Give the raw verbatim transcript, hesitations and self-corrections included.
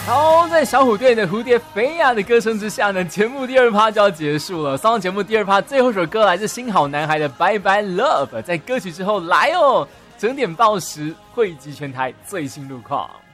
好，在小虎队的蝴蝶飞呀的歌声之下呢，节目第二趴就要结束了。上节目第二趴最后一首歌来自新好男孩的 Bye Bye Love， 在歌曲之后来哦，整点报时汇集全台最新路况。